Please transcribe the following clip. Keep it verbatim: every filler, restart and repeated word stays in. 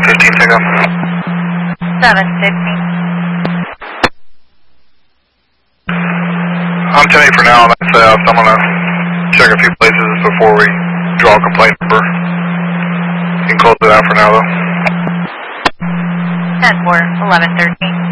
fifteen pickup. seven fifteen. I'm ten eight for now, that's uh, I'm going to check a few places before we draw a complaint number. You can close it out for now, though. ten four, eleven thirteen.